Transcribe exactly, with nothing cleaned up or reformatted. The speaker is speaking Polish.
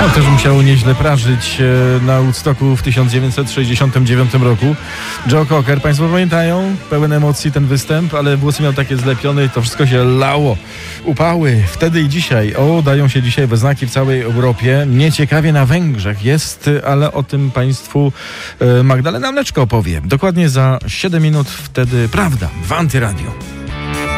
No, też musiał nieźle prażyć na Woodstocku w tysiąc dziewięćset sześćdziesiątym dziewiątym roku. Joe Cocker, państwo pamiętają? Pełen emocji ten występ, ale włosy miał takie zlepione i to wszystko się lało. Upały wtedy i dzisiaj. O, dają się dzisiaj we znaki w całej Europie. Nieciekawie na Węgrzech jest, ale o tym państwu Magdalena Mleczko opowie. Dokładnie za siedem minut, wtedy prawda w Antyradiu.